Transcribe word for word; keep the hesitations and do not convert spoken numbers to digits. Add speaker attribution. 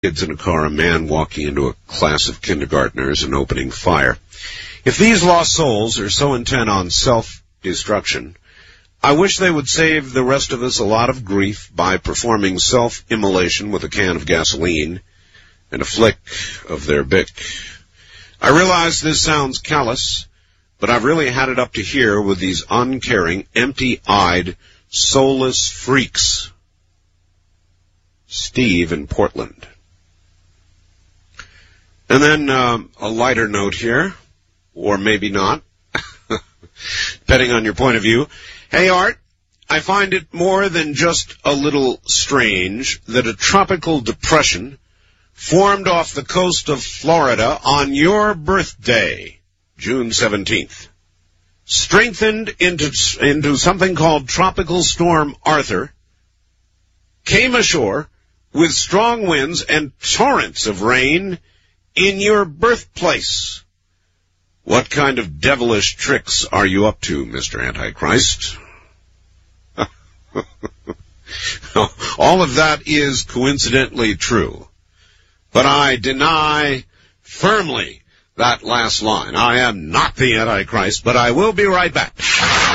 Speaker 1: kids in a car, a man walking into a class of kindergartners and opening fire. If these lost souls are so intent on self-destruction, I wish they would save the rest of us a lot of grief by performing self-immolation with a can of gasoline and a flick of their Bic. I realize this sounds callous, but I've really had it up to here with these uncaring, empty-eyed, soulless freaks. Steve in Portland. And then um, a lighter note here, or maybe not, depending on your point of view. Hey, Art, I find it more than just a little strange that a tropical depression formed off the coast of Florida on your birthday, June seventeenth, strengthened into, into something called Tropical Storm Arthur, came ashore with strong winds and torrents of rain in your birthplace. What kind of devilish tricks are you up to, Mister Antichrist? All of that is coincidentally true. But I deny firmly that last line. I am not the Antichrist, but I will be right back.